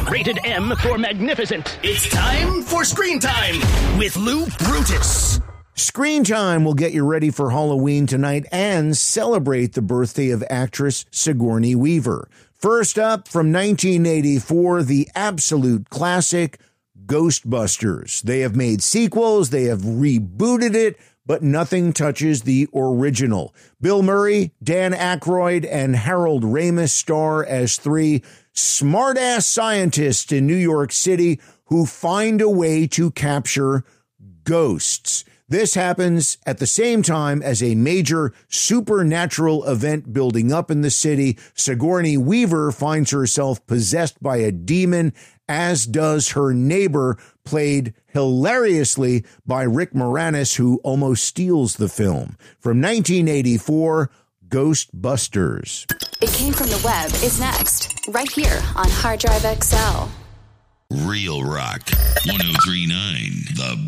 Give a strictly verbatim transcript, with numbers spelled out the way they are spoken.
Rated M for magnificent. It's time for Screen Time with Lou Brutus. Screen Time will get you ready for Halloween tonight and celebrate the birthday of actress Sigourney Weaver. First up, from nineteen eighty-four, the absolute classic, Ghostbusters. They have made sequels, they have rebooted it, but nothing touches the original. Bill Murray, Dan Aykroyd, and Harold Ramis star as three smart-ass scientists in New York City who find a way to capture ghosts. This happens at the same time as a major supernatural event building up in the city. Sigourney Weaver finds herself possessed by a demon, as does her neighbor, played hilariously by Rick Moranis, who almost steals the film. From nineteen eighty-four, Ghostbusters. It Came From the Web is next, right here on Hard Drive X L. Real Rock one oh three point nine, The